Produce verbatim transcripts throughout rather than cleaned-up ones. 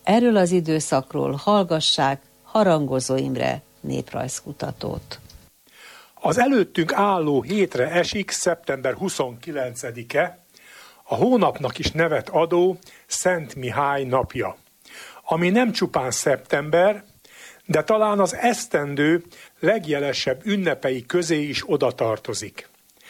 Erről az időszakról hallgassák Harangozó Imre néprajzkutatót. Az előttünk álló hétre esik szeptember huszonkilencedike, a hónapnak is nevet adó Szent Mihály napja, ami nem csupán szeptember, de talán az esztendő legjelesebb ünnepei közé is odatartozik.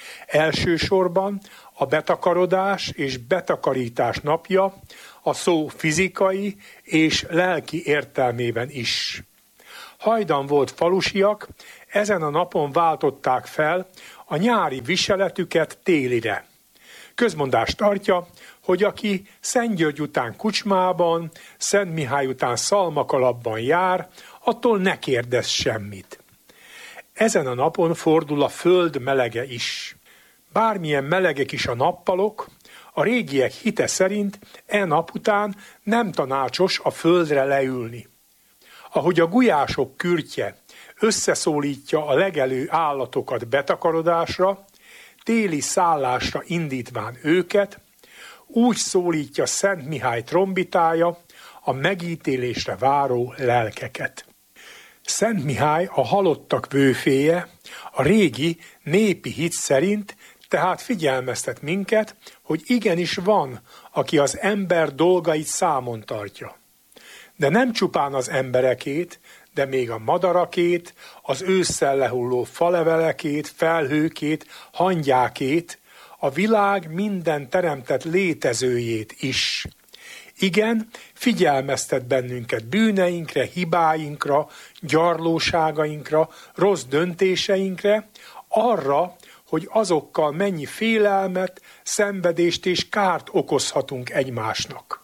Elsősorban a betakarodás és betakarítás napja, a szó fizikai és lelki értelmében is. Hajdan volt falusiak, ezen a napon váltották fel a nyári viseletüket télire. Közmondás tartja, hogy aki Szentgyörgy után kocsmában, Szent Mihály után szalmakalapban jár, attól ne kérdezz semmit. Ezen a napon fordul a föld melege is. Bármilyen melegek is a nappalok, a régiek hite szerint e nap után nem tanácsos a földre leülni. Ahogy a gulyások kürtje összeszólítja a legelő állatokat betakarodásra, téli szállásra indítván őket, úgy szólítja Szent Mihály trombitája a megítélésre váró lelkeket. Szent Mihály a halottak vőféje, a régi népi hit szerint tehát figyelmeztet minket, hogy igenis van, aki az ember dolgait számon tartja. De nem csupán az emberekét, de még a madarakét, az ősszel lehulló falevelekét, felhőkét, hangyákét, a világ minden teremtett létezőjét is. Igen, figyelmeztet bennünket bűneinkre, hibáinkra, gyarlóságainkra, rossz döntéseinkre, arra, hogy azokkal mennyi félelmet, szenvedést és kárt okozhatunk egymásnak.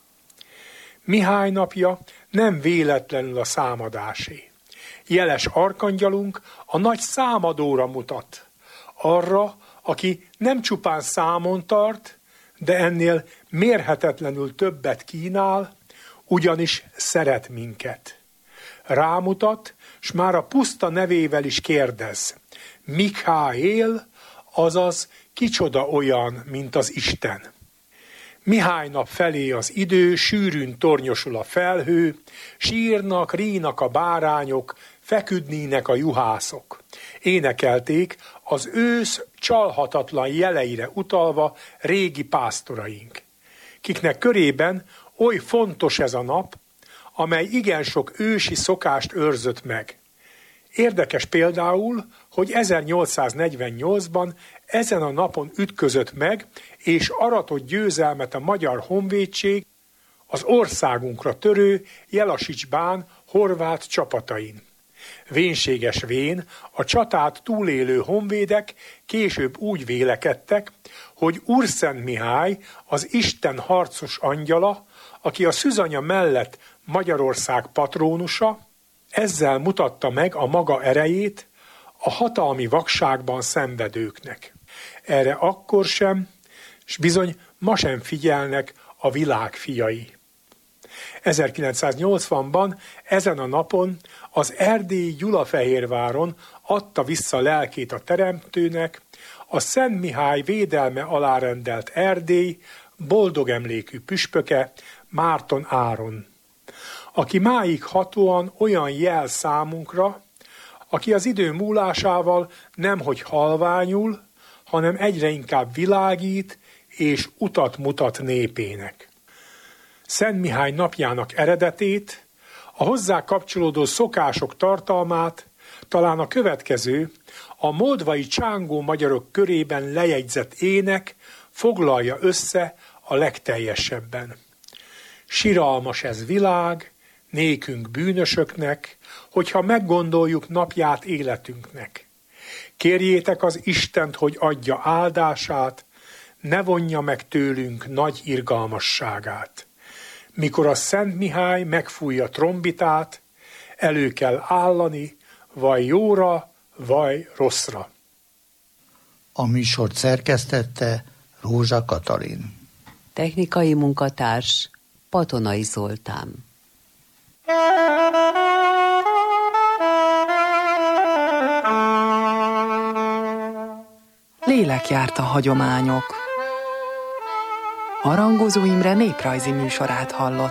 Mihály napja nem véletlenül a számadásé. Jeles arkangyalunk a nagy számadóra mutat, arra, aki nem csupán számon tart, de ennél mérhetetlenül többet kínál, ugyanis szeret minket. Rámutat, s már a puszta nevével is kérdez. Mikháél, azaz kicsoda olyan, mint az Isten. Mihály nap felé az idő, sűrűn tornyosul a felhő, sírnak, rínak a bárányok, feküdnének a juhászok. Énekelték az ősz csalhatatlan jeleire utalva régi pásztoraink, kiknek körében oly fontos ez a nap, amely igen sok ősi szokást őrzött meg. Érdekes például, hogy ezernyolcszáznegyvennyolcban ezen a napon ütközött meg, és aratott győzelmet a magyar honvédség az országunkra törő Jelasics-bán horvát csapatain. Vénséges vén, a csatát túlélő honvédek később úgy vélekedtek, hogy Úrszent Mihály, az Isten harcos angyala, aki a szűzanya mellett Magyarország patrónusa, ezzel mutatta meg a maga erejét a hatalmi vakságban szenvedőknek. Erre akkor sem, s bizony ma sem figyelnek a világ fiai. ezerkilencszáznyolcvanban ezen a napon az erdélyi Gyulafehérváron adta vissza lelkét a teremtőnek a Szent Mihály védelme alá rendelt Erdély boldog emlékű püspöke, Márton Áron, aki máig hatóan olyan jel számunkra, aki az idő múlásával nemhogy halványul, hanem egyre inkább világít és utat mutat népének. Szent Mihály napjának eredetét, a hozzá kapcsolódó szokások tartalmát talán a következő, a moldvai csángó magyarok körében lejegyzett ének foglalja össze a legteljesebben. Siralmas ez világ, nékünk bűnösöknek, hogyha meggondoljuk napját életünknek. Kérjétek az Istent, hogy adja áldását, ne vonja meg tőlünk nagy irgalmasságát. Mikor a Szent Mihály megfújja trombitát, elő kell állani, vaj jóra, vaj rosszra. A műsort szerkesztette Rózsa Katalin. Technikai munkatárs Patonai Zoltán. Lélek járt a hagyományok. Harangozó Imre néprajzi műsorát hallott.